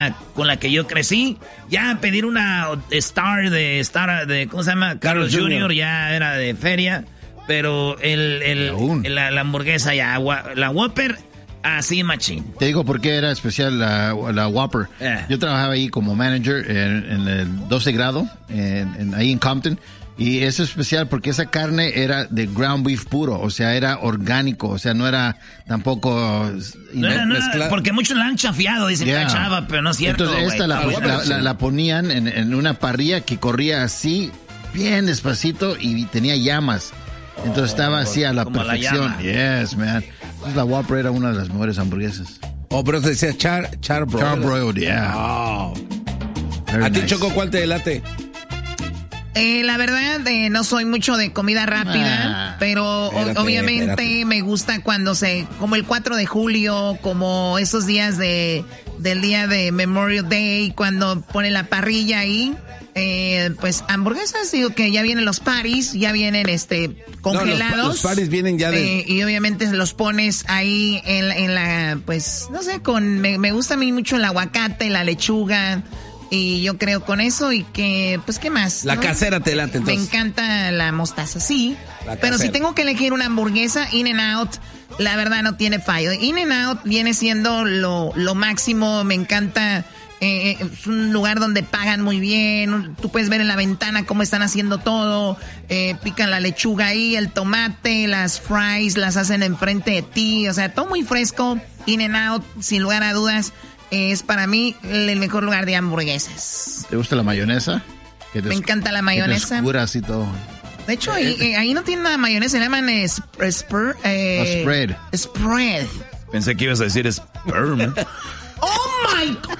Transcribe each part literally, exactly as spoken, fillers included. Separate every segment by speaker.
Speaker 1: con la que yo crecí. Ya pedir una Star de Star de ¿cómo se llama? Carlos junior ya era de feria, pero el, el la, la hamburguesa ya la Whopper así machín.
Speaker 2: Te digo por qué era especial la, la Whopper. Eh. Yo trabajaba ahí como manager en, en el doce grado en, en, ahí en Compton. Y eso es especial porque esa carne era de ground beef puro, o sea, era orgánico, o sea, no era tampoco...
Speaker 1: No era, no era, porque muchos la han chafiado, dicen yeah. chava, pero no es cierto.
Speaker 2: Entonces esta la, la, la, la ponían en, en una parrilla que corría así, bien despacito y tenía llamas. Entonces estaba así a la Como perfección. La yes, man. Entonces la Whopper era una de las mejores hamburguesas.
Speaker 3: Oh, pero te decía char, charbroiled.
Speaker 2: Charbroiled, yeah.
Speaker 3: Oh. ¿A ti, nice. Choco, cuál te delate?
Speaker 4: Eh, la verdad, eh, no soy mucho de comida rápida, ah, pero espérate, obviamente espérate. Me gusta cuando se, como el cuatro de julio, como esos días de del día de Memorial Day, cuando pone la parrilla ahí, eh, pues hamburguesas, digo que ya vienen los parties, ya vienen este congelados.
Speaker 3: No, los, los parties vienen ya de...
Speaker 4: Eh, y obviamente los pones ahí en, en la, pues, no sé, con me, me gusta a mí mucho el aguacate, la lechuga... Y yo creo con eso y que, pues, ¿qué más?
Speaker 3: La ¿no? casera te late, entonces.
Speaker 4: Me encanta la mostaza, sí. La pero si tengo que elegir una hamburguesa, In-N-Out, la verdad no tiene fallo. In-N-Out viene siendo lo, lo máximo, me encanta. Eh, es un lugar donde pagan muy bien. Tú puedes ver en la ventana cómo están haciendo todo. Eh, pican la lechuga ahí, el tomate, las fries, las hacen enfrente de ti. O sea, todo muy fresco. In-N-Out, sin lugar a dudas. Es para mí el mejor lugar de hamburguesas.
Speaker 2: ¿Te gusta la mayonesa?
Speaker 4: Que te, Me encanta la mayonesa.
Speaker 2: Que te escura así todo.
Speaker 4: De hecho, ahí, eh, ahí no tiene nada de mayonesa, le llaman eh, sp eh,
Speaker 2: spread.
Speaker 4: Spread.
Speaker 1: Pensé que ibas a decir sperm.
Speaker 4: ¡Oh, my God!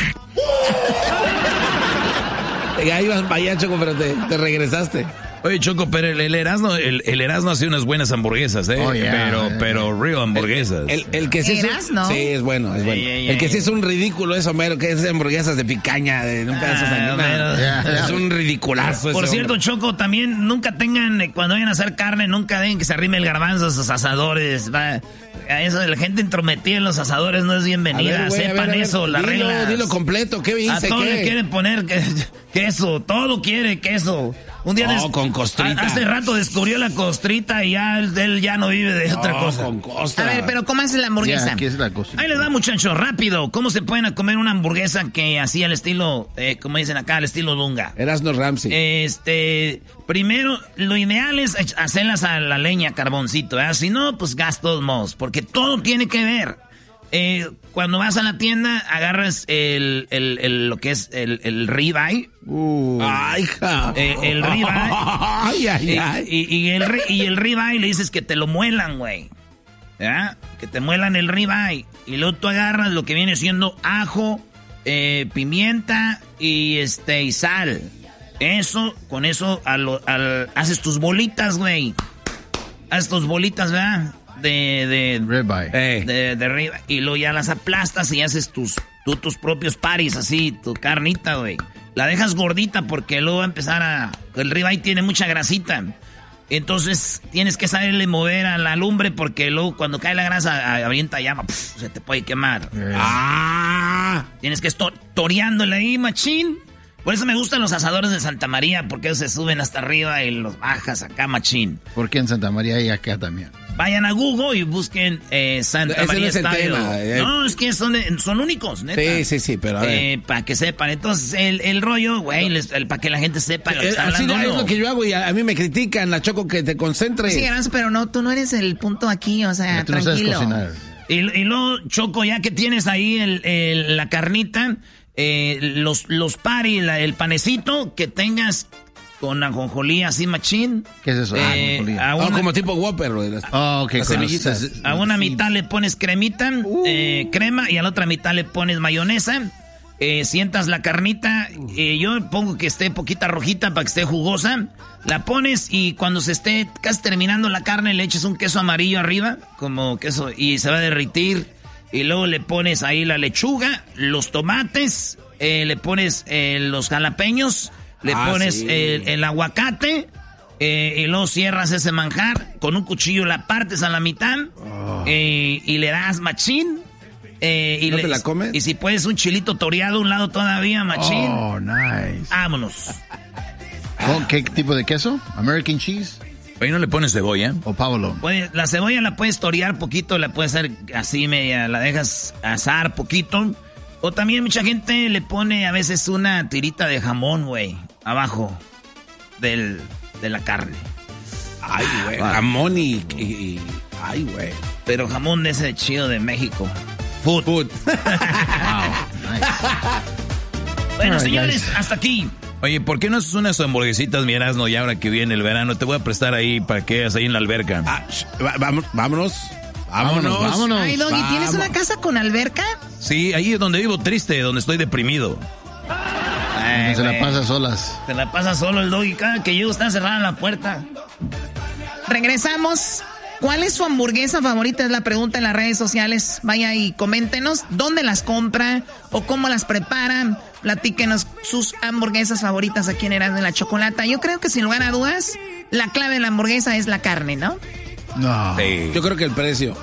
Speaker 3: Ahí ibas para allá, Choco, pero te, te regresaste.
Speaker 1: Oye, Choco, pero el, el Erasmo, el, el Erasmo hace unas buenas hamburguesas, ¿eh? Oh, yeah, pero, yeah, pero yeah. real hamburguesas.
Speaker 3: El, el, el que sí es, un, sí, es bueno, es bueno. Yeah, yeah, el que sí es un ridículo es Homero, que es hamburguesas de picaña, de un pedazo de ah, yeah, Es un ridiculazo.
Speaker 1: Por
Speaker 3: ese
Speaker 1: cierto,
Speaker 3: hombre.
Speaker 1: Choco, también nunca tengan, cuando vayan a hacer carne, nunca dejen que se arrime el garbanzo a sus asadores. Va. A eso, la gente entrometida en los asadores no es bienvenida. Ver, wey, Sepan a ver, a ver. eso, la regla.
Speaker 3: Dilo completo, ¿qué dice?
Speaker 1: A todo
Speaker 3: ¿qué?
Speaker 1: le quieren poner que, queso, todo quiere queso. Un día
Speaker 3: no,
Speaker 1: des...
Speaker 3: con costrita.
Speaker 1: Hace rato descubrió la costrita y ya él, él ya no vive de no, otra cosa.
Speaker 3: Con costra.
Speaker 4: A ver, pero ¿cómo hace la hamburguesa?
Speaker 2: Yeah, ¿qué es la costrita?
Speaker 1: Ahí les va, muchachos, rápido. ¿Cómo se pueden comer una hamburguesa que así al estilo, eh, como dicen acá, al estilo Dunga?
Speaker 3: Erasmo Ramsey.
Speaker 1: Este, primero, lo ideal es hacerlas a la leña, carboncito, ¿eh? Si no, pues gas todos modos, porque todo tiene que ver. Eh, cuando vas a la tienda, agarras el, el, el lo que es el, el ribeye.
Speaker 3: Uh. Ay, hija.
Speaker 1: Eh, el ribeye.
Speaker 3: Ay, ay, ay.
Speaker 1: Y, y, y, el, y el ribeye le dices que te lo muelan, güey. ¿Ya? Que te muelan el ribeye. Y luego tú agarras lo que viene siendo ajo, eh, pimienta y este y sal. Eso, con eso al, al, haces tus bolitas, güey. Haces tus bolitas, ¿verdad? De, de,
Speaker 2: ribeye.
Speaker 1: Eh. de, de ribeye. Y luego ya las aplastas y haces tus, tú, tus propios paris, así, tu carnita, güey. La dejas gordita porque luego va a empezar a... El ribeye tiene mucha grasita. Entonces tienes que saberle mover a la lumbre porque luego cuando cae la grasa avienta llama, puf, se te puede quemar.
Speaker 2: Yeah.
Speaker 1: Ah, tienes que estar toreándole ahí, machín. Por eso me gustan los asadores de Santa María, porque ellos se suben hasta arriba y los bajas acá, machín.
Speaker 2: ¿Por qué en Santa María y acá también?
Speaker 1: Vayan a Google y busquen eh, Santa
Speaker 3: Ese
Speaker 1: María
Speaker 3: no es el
Speaker 1: Style.
Speaker 3: tema, eh.
Speaker 1: No, es que son, son únicos, neta.
Speaker 3: Sí, sí, sí, pero a ver.
Speaker 1: Eh, para que sepan. Entonces, el, el rollo, güey, para que la gente sepa lo que está
Speaker 3: Así
Speaker 1: hablando.
Speaker 3: es lo que yo hago y a, a mí me critican, la Choco, que te concentres.
Speaker 4: Sí, Erasmo, pero no, tú no eres el punto aquí, o sea,
Speaker 2: pero tú
Speaker 4: tranquilo.
Speaker 2: No sabes cocinar.
Speaker 1: Y, y luego, Choco, ya que tienes ahí el, el, la carnita, eh, los, los paris, la, el panecito que tengas con ajonjolí así machín.
Speaker 2: ¿Qué es eso?
Speaker 1: Eh,
Speaker 2: ah,
Speaker 1: a una,
Speaker 3: oh, como tipo Whopper.
Speaker 2: Oh, okay,
Speaker 3: las semillitas.
Speaker 1: A una mitad le pones cremita, uh. eh, crema, y a la otra mitad le pones mayonesa. Eh, sientas la carnita, eh, yo pongo que esté poquita rojita para que esté jugosa. La pones y cuando se esté casi terminando la carne le echas un queso amarillo arriba, como queso, y se va a derritir. Y luego le pones ahí la lechuga, los tomates, eh, le pones eh, los jalapeños, le ah, pones sí. el, el aguacate, eh, y luego cierras ese manjar, con un cuchillo la partes a la mitad, oh. eh, y le das machín. Eh, y
Speaker 3: ¿No
Speaker 1: le,
Speaker 3: te la comes?
Speaker 1: Y si puedes un chilito toreado a un lado todavía, machín.
Speaker 2: Oh, nice.
Speaker 1: Vámonos.
Speaker 2: ¿Con qué tipo de queso? ¿American cheese?
Speaker 1: Ahí no le pones cebolla.
Speaker 2: ¿O pavolón?
Speaker 1: Puede, la cebolla la puedes torear poquito, la puedes hacer así media, la dejas asar poquito. O también mucha gente le pone a veces una tirita de jamón, güey, abajo del, de la carne.
Speaker 3: Ay, güey, jamón y, y, y... Ay, güey.
Speaker 1: Pero jamón de ese chido de México. Food. Food. Wow. Nice. Bueno, señores, hasta aquí.
Speaker 5: Oye, ¿por qué no haces unas hamburguesitas, mi Erasmo, y ahora que viene el verano? Te voy a prestar ahí para que hagas ahí en la alberca.
Speaker 3: Ah, va, vámonos, vámonos. Vámonos, vámonos.
Speaker 4: Ay, Doggy, ¿tienes una casa con alberca?
Speaker 5: Sí, ahí es donde vivo triste, donde estoy deprimido.
Speaker 2: Ay, se la pasa solas.
Speaker 1: Se la pasa solo el Doggy. Cada que llego está cerrada la puerta.
Speaker 4: Regresamos. ¿Cuál es su hamburguesa favorita? Es la pregunta en las redes sociales. Vaya y coméntenos dónde las compra o cómo las preparan. Platíquenos sus hamburguesas favoritas aquí en Erasmo y la Chocolata. Yo creo que sin lugar a dudas, la clave de la hamburguesa es la carne, ¿no?
Speaker 2: No.
Speaker 3: Sí. Yo creo que el precio.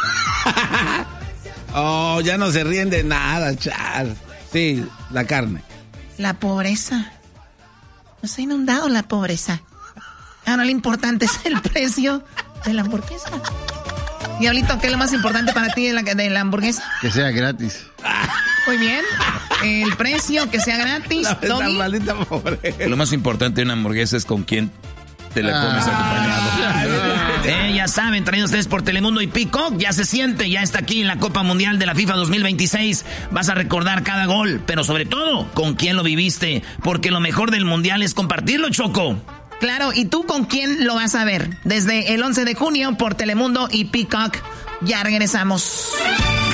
Speaker 3: Oh, ya no se ríen de nada, chal. Sí, la carne.
Speaker 4: La pobreza. Nos ha inundado la pobreza. Ahora lo importante es el precio de la hamburguesa. Diablito, ¿qué es lo más importante para ti de la, de la hamburguesa?
Speaker 2: Que sea gratis.
Speaker 4: Muy bien. El precio, que sea gratis.
Speaker 3: La, la maldita pobreza.
Speaker 5: Lo más importante de una hamburguesa es con quién te la comes
Speaker 1: ah,
Speaker 5: acompañado.
Speaker 1: Eh, ya saben, traídos ustedes por Telemundo y Peacock. Ya se siente, ya está aquí en la Copa Mundial de la FIFA dos mil veintiséis. Vas a recordar cada gol, pero sobre todo, con quién lo viviste. Porque lo mejor del Mundial es compartirlo, Choco.
Speaker 4: Claro, ¿y tú con quién lo vas a ver? Desde el once de junio por Telemundo y Peacock. Ya regresamos.